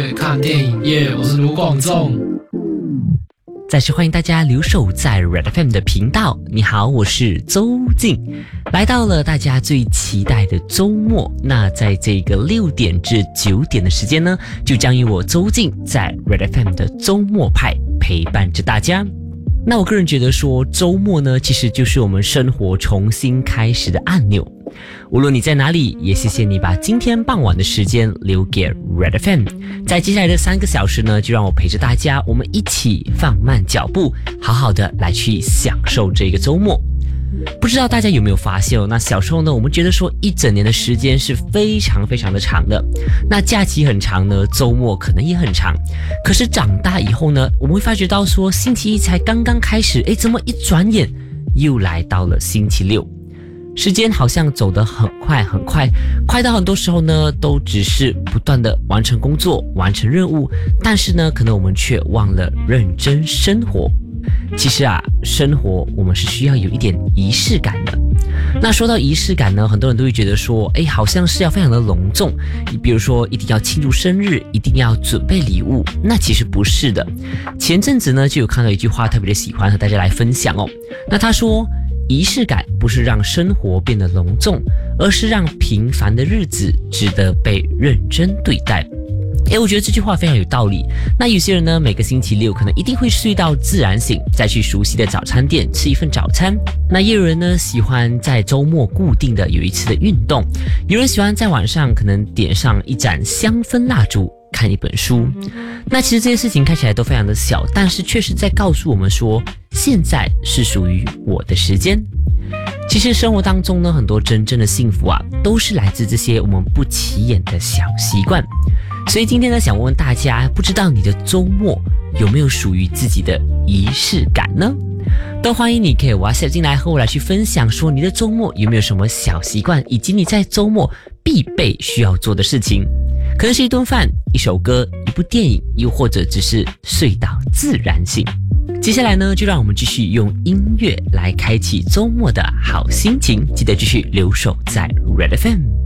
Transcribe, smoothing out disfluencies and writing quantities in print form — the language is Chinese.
看电影耶，我是卢广仲。 再次欢迎大家留守在 Red FM 的频道。你好，我是周静，来到了大家最期待的周末。那在这个6点至9点的时间呢，就将由我周静在 Red FM 的周末派陪伴着大家。那我个人觉得说，周末呢，其实就是我们生活重新开始的按钮。无论你在哪里，也谢谢你把今天傍晚的时间留给 Red FM。在接下来的3个小时呢，就让我陪着大家，我们一起放慢脚步，好好的来去享受这个周末。不知道大家有没有发现哦？那小时候呢，我们觉得说一整年的时间是非常非常的长的，那假期很长呢，周末可能也很长。可是长大以后呢，我们会发觉到说，星期一才刚刚开始，怎么一转眼又来到了星期六？时间好像走得很快很快，快到很多时候呢，都只是不断的完成工作、完成任务，但是呢，可能我们却忘了认真生活。其实啊，生活我们是需要有一点仪式感的。那说到仪式感呢，很多人都会觉得说，好像是要非常的隆重，比如说一定要庆祝生日，一定要准备礼物。那其实不是的。前阵子呢，就有看到一句话特别的喜欢和大家来分享哦。那他说，仪式感不是让生活变得隆重，而是让平凡的日子值得被认真对待。我觉得这句话非常有道理。那有些人呢，每个星期六可能一定会睡到自然醒，再去熟悉的早餐店吃一份早餐。那也有人呢，喜欢在周末固定的有一次的运动。有人喜欢在晚上可能点上一盏香氛蜡烛，看一本书。那其实这些事情看起来都非常的小，但是确实在告诉我们说，现在是属于我的时间。其实生活当中呢，很多真正的幸福啊，都是来自这些我们不起眼的小习惯。所以今天呢，想问问大家，不知道你的周末有没有属于自己的仪式感呢？都欢迎你可以 WhatsApp 进来和我来去分享，说你的周末有没有什么小习惯，以及你在周末必备需要做的事情。可能是一顿饭、一首歌、一部电影，又或者只是睡到自然醒。接下来呢，就让我们继续用音乐来开启周末的好心情。记得继续留守在 Red FM。